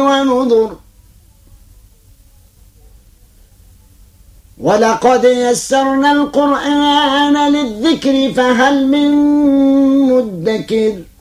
ونذر ولقد يسرنا القرآن للذكر فهل من مدكر